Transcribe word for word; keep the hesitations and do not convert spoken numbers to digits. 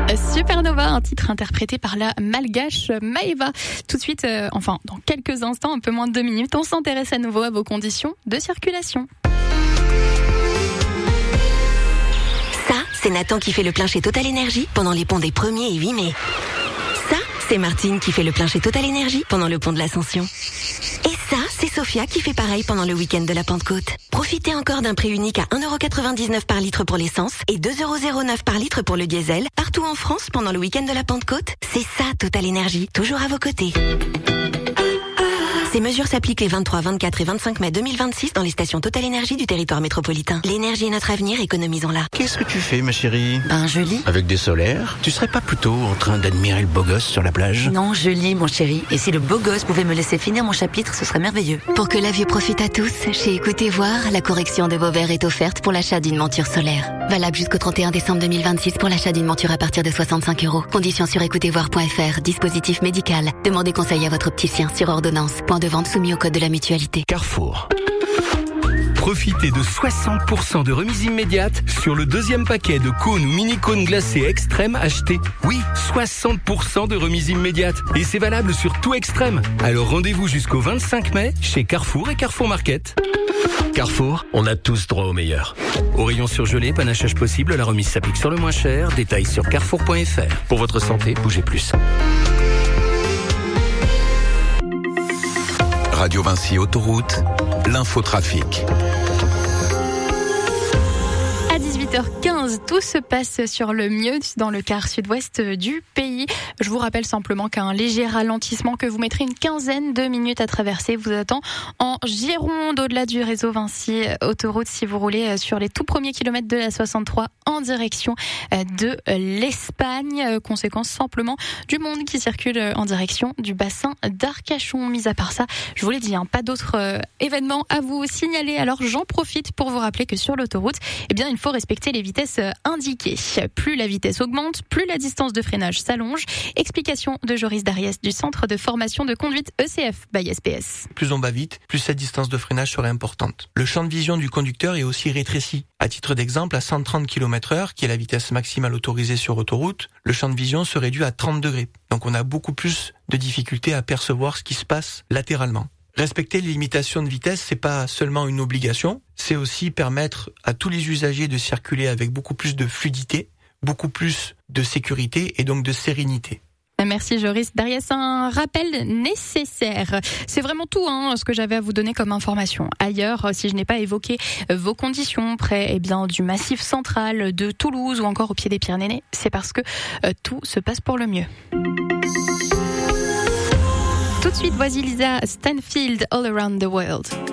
Supernova, un titre interprété par la malgache Maeva. Tout de suite, euh, enfin dans quelques instants, un peu moins de deux minutes, on s'intéresse à nouveau à vos conditions de circulation. Ça, c'est Nathan qui fait le plein chez Total Énergie pendant les ponts des premier et huit mai. Ça, c'est Martine qui fait le plein chez Total Énergie pendant le pont de l'Ascension. Et ça, c'est Sophia qui fait pareil pendant le week-end de la Pentecôte. Profitez encore d'un prix unique à un euro quatre-vingt-dix-neuf par litre pour l'essence et deux euros zéro neuf par litre pour le diesel, partout en France pendant le week-end de la Pentecôte. C'est ça, Total Énergie, toujours à vos côtés. Ces mesures s'appliquent les vingt-trois, vingt-quatre et vingt-cinq mai deux mille vingt-six dans les stations Total Énergie du territoire métropolitain. L'énergie est notre avenir, économisons-la. Qu'est-ce que tu fais, ma chérie? Ben, je lis. Avec des solaires? Tu serais pas plutôt en train d'admirer le beau gosse sur la plage? Non, je lis, mon chéri. Et si le beau gosse pouvait me laisser finir mon chapitre, ce serait merveilleux. Pour que la vue profite à tous, chez Écoutez Voir, la correction de vos verres est offerte pour l'achat d'une monture solaire. Valable jusqu'au trente et un décembre deux mille vingt-six pour l'achat d'une monture à partir de soixante-cinq euros. Conditions sur écoutez voir point f r. Dispositif médical. Demandez conseil à votre opticien sur ordonnance. Point de vente soumis au code de la mutualité. Carrefour. Profitez de soixante pour cent de remise immédiate sur le deuxième paquet de cônes ou mini-cônes glacés extrêmes achetés. Oui, soixante pour cent de remise immédiate. Et c'est valable sur tout Extrême. Alors rendez-vous jusqu'au vingt-cinq mai chez Carrefour et Carrefour Market. Carrefour, on a tous droit au meilleur. Au rayon surgelé, panachage possible, la remise s'applique sur le moins cher. Détails sur carrefour point f r. Pour votre santé, bougez plus. Radio Vinci Autoroute, l'infotrafic. À dix-huit heures quinze, tout se passe sur le mieux dans le quart sud-ouest du pays. Je vous rappelle simplement qu'un léger ralentissement que vous mettrez une quinzaine de minutes à traverser vous attend en Gironde, au-delà du réseau Vinci Autoroute, si vous roulez sur les tout premiers kilomètres de la soixante-trois en direction de l'Espagne. Conséquence simplement du monde qui circule en direction du bassin d'Arcachon. Mis à part ça, je vous l'ai dit, hein, pas d'autres euh, événements à vous signaler. Alors j'en profite pour vous rappeler que sur l'autoroute, eh bien, il faut respecter les vitesses indiquées. Plus la vitesse augmente, plus la distance de freinage s'allonge. Explication de Joris Dariès du Centre de formation de conduite E C F by S P S. Plus on va vite, plus cette distance de freinage serait importante. Le champ de vision du conducteur est aussi rétréci. À titre d'exemple, à cent trente kilomètres heure, qui est la vitesse maximale autorisée sur autoroute, le champ de vision se réduit à trente degrés. Donc on a beaucoup plus de difficultés à percevoir ce qui se passe latéralement. Respecter les limitations de vitesse, c'est pas seulement une obligation, c'est aussi permettre à tous les usagers de circuler avec beaucoup plus de fluidité, beaucoup plus de sécurité et donc de sérénité. Merci Joris Dariès, un rappel nécessaire. C'est vraiment tout hein, ce que j'avais à vous donner comme information. Ailleurs, si je n'ai pas évoqué vos conditions près eh bien, du Massif central, de Toulouse ou encore au pied des Pyrénées, c'est parce que euh, tout se passe pour le mieux. Tout de suite, voici Lisa Stanfield, All Around the World.